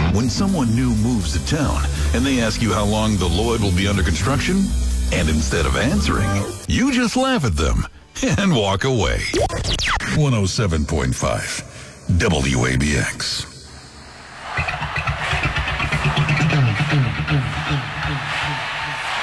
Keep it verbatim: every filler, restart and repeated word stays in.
When someone new moves to town and they ask you how long the Lloyd will be under construction, and instead of answering, you just laugh at them and walk away. one oh seven point five W A B X.